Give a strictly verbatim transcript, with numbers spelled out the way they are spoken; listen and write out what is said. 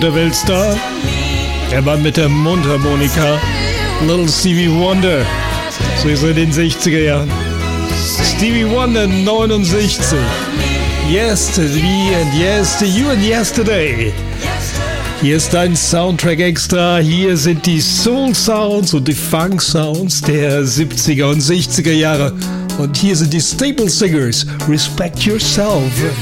Der Weltstar, der Mann mit der Mundharmonika, Little Stevie Wonder, so ist er in den sechziger Jahren. Stevie Wonder neunundsechzig. Yesterday and yes to you and yesterday. Hier ist dein Soundtrack extra. Hier sind die Soul Sounds und die Funk Sounds der siebziger und sechziger Jahre. Und hier sind die Staple Singers. Respect Yourself.